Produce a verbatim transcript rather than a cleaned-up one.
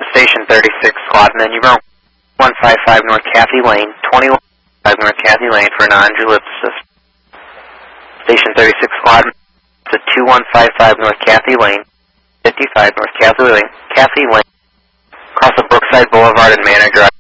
Station thirty-six, Squadman. You run one five five North Cathy Lane, twenty-one five North Cathy Lane for a non-Julips assist. Station thirty-six, Squadman to two one five five North Cathy Lane, fifty-five North Cathy Lane, Cathy Lane, across the Brookside Boulevard and Manor Drive.